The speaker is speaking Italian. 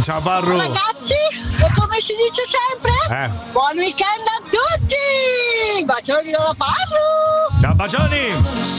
ciao Parru. Ragazzi, e come si dice sempre, buon weekend a tutti! Bacioni dalla Parru! Ciao bacioni.